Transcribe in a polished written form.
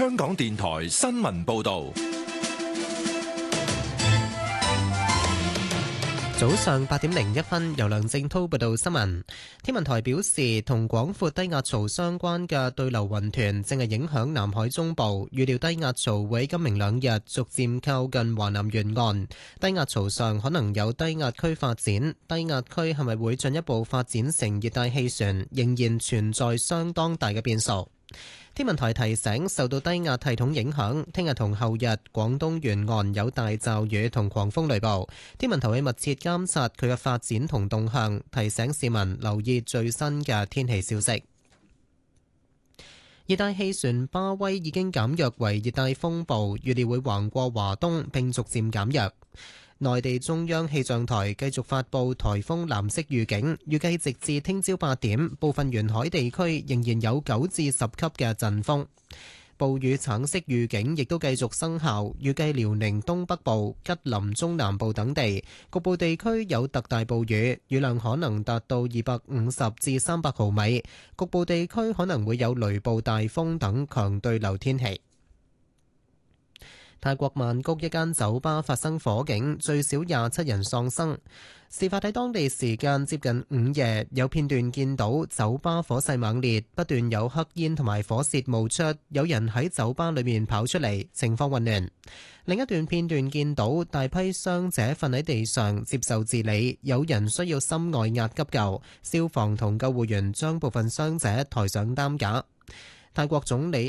香港電台新聞報道。 早上8:01，由梁正濤報道新聞。天文台表示，同廣闊低壓槽相關嘅對流雲團正係影響南海中部，預料低壓槽會今明兩日逐漸靠近華南沿岸。低壓槽上可能有低壓區發展，低壓區係咪會進一步發展成熱帶氣旋，仍然存在相當大嘅變數。天文台提醒，受到低壓系統影響，聽日同後日廣東沿岸有大驟雨同狂風雷暴。天文台會密切監察佢嘅發展同動向，提醒市民留意最新嘅天氣消息。熱帶氣旋巴威已經減弱為熱帶風暴，預料會橫過華東並逐漸減弱。內地中央氣象台繼續發布颱風藍色預警，預計直至聽朝8點，部分沿海地區仍然有9至10級嘅陣風。暴雨橙色預警亦都繼續生效，預計遼寧東北部、吉林中南部等地局部地區有特大暴雨，雨量可能達到250至300毫米，局部地區可能會有雷暴大風等強對流天氣。泰國曼谷一間酒吧發生火警，最少27人喪生。事發喺當地時間接近午夜，有片段見到酒吧火勢猛烈，不斷有黑煙同埋火舌冒出，有人喺酒吧裏面跑出嚟，情況混亂。另一段片段見到大批傷者瞓喺地上接受治理，有人需要心外壓急救，消防同救護員將部分傷者抬上擔架。泰國總理